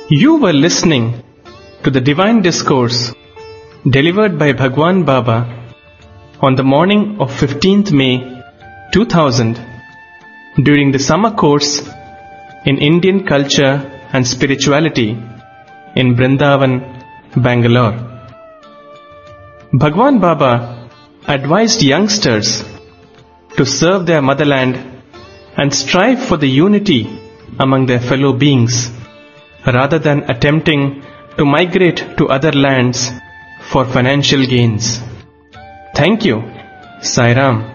You were listening to the Divine Discourse delivered by Bhagwan Baba on the morning of 15th May 2000 during the summer course in Indian Culture and Spirituality in Brindavan, Bangalore. Bhagwan Baba advised youngsters to serve their motherland and strive for the unity among their fellow beings, rather than attempting to migrate to other lands for financial gains. Thank you. Sai Ram.